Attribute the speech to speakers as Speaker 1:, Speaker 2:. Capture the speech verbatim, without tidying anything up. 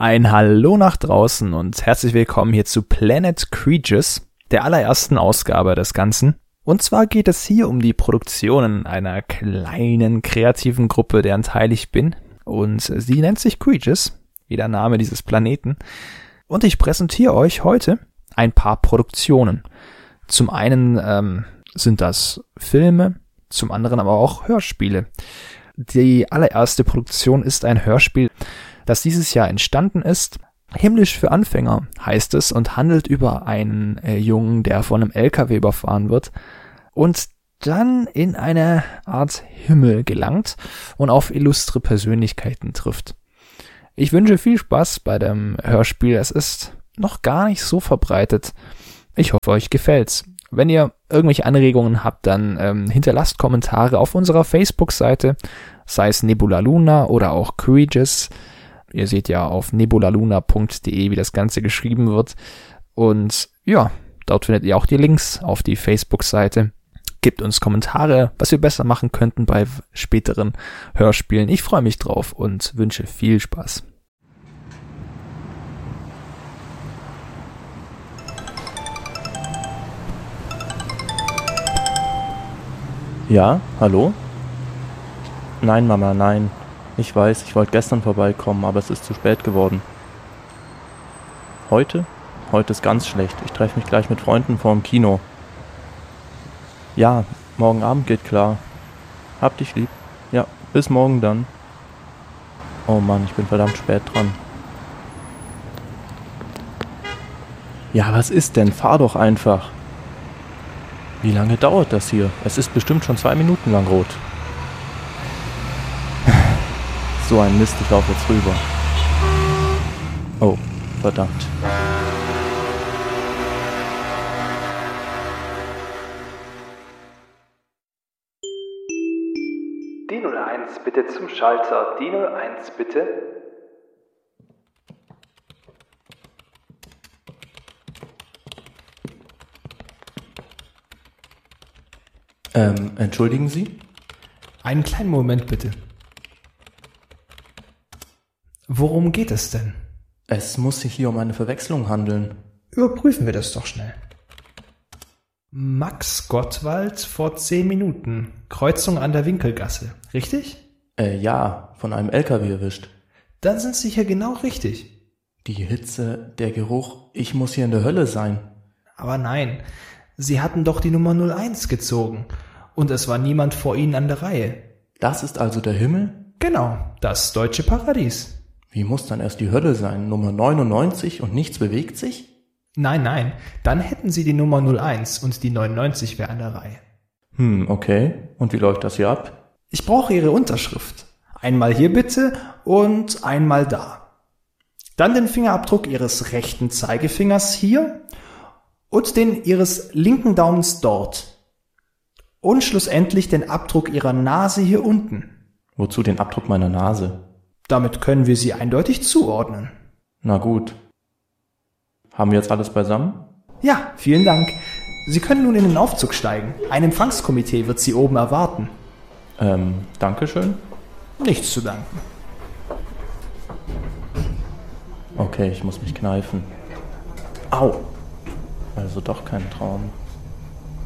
Speaker 1: Ein Hallo nach draußen und herzlich willkommen hier zu Planet Creatures, der allerersten Ausgabe des Ganzen. Und zwar geht es hier um die Produktionen einer kleinen kreativen Gruppe, deren Teil ich bin. Und sie nennt sich Creatures, wie der Name dieses Planeten. Und ich präsentiere euch heute ein paar Produktionen. Zum einen ähm, sind das Filme, zum anderen aber auch Hörspiele. Die allererste Produktion ist ein Hörspiel, das dieses Jahr entstanden ist. Himmlisch für Anfänger heißt es und handelt über einen äh, Jungen, der von einem L K W überfahren wird und dann in eine Art Himmel gelangt und auf illustre Persönlichkeiten trifft. Ich wünsche viel Spaß bei dem Hörspiel. Es ist noch gar nicht so verbreitet. Ich hoffe, euch gefällt's. Wenn ihr irgendwelche Anregungen habt, dann ähm, hinterlasst Kommentare auf unserer Facebook-Seite, sei es Nebula Luna oder auch Creatures. Ihr seht ja auf nebulaluna punkt de, wie das Ganze geschrieben wird. Und ja, dort findet ihr auch die Links auf die Facebook-Seite. Gebt uns Kommentare, was wir besser machen könnten bei späteren Hörspielen. Ich freue mich drauf und wünsche viel Spaß.
Speaker 2: Ja, hallo? Nein, Mama, nein. Ich weiß, ich wollte gestern vorbeikommen, aber es ist zu spät geworden. Heute? Heute ist ganz schlecht. Ich treffe mich gleich mit Freunden vorm Kino. Ja, morgen Abend geht klar. Hab dich lieb. Ja, bis morgen dann. Oh Mann, ich bin verdammt spät dran. Ja, was ist denn? Fahr doch einfach. Wie lange dauert das hier? Es ist bestimmt schon zwei Minuten lang rot. So ein Mist, ich laufe jetzt rüber. Oh, verdammt.
Speaker 1: Die null eins bitte zum Schalter. Die null eins bitte.
Speaker 2: Ähm, entschuldigen Sie?
Speaker 1: Einen kleinen Moment bitte. Worum geht es denn?
Speaker 2: Es muss sich hier um eine Verwechslung handeln.
Speaker 1: Überprüfen wir das doch schnell. Max Gottwald vor zehn Minuten. Kreuzung an der Winkelgasse. Richtig?
Speaker 2: Äh, ja, von einem L K W erwischt.
Speaker 1: Dann sind Sie hier genau richtig.
Speaker 2: Die Hitze, der Geruch, ich muss hier in der Hölle sein.
Speaker 1: Aber nein, Sie hatten doch die Nummer null eins gezogen. Und es war niemand vor Ihnen an der Reihe.
Speaker 2: Das ist also der Himmel?
Speaker 1: Genau, das deutsche Paradies.
Speaker 2: Wie muss dann erst die Hölle sein? Nummer neunundneunzig und nichts bewegt sich?
Speaker 1: Nein, nein, dann hätten Sie die Nummer null eins und die neunundneunzig wäre an der Reihe.
Speaker 2: Hm, okay. Und wie läuft das hier ab?
Speaker 1: Ich brauche Ihre Unterschrift. Einmal hier bitte und einmal da. Dann den Fingerabdruck Ihres rechten Zeigefingers hier und den Ihres linken Daumens dort. Und schlussendlich den Abdruck Ihrer Nase hier unten.
Speaker 2: Wozu den Abdruck meiner Nase?
Speaker 1: Damit können wir Sie eindeutig zuordnen.
Speaker 2: Na gut. Haben wir jetzt alles beisammen?
Speaker 1: Ja, vielen Dank. Sie können nun in den Aufzug steigen. Ein Empfangskomitee wird Sie oben erwarten.
Speaker 2: Ähm, Dankeschön.
Speaker 1: Nichts zu danken.
Speaker 2: Okay, ich muss mich kneifen. Au! Also doch kein Traum.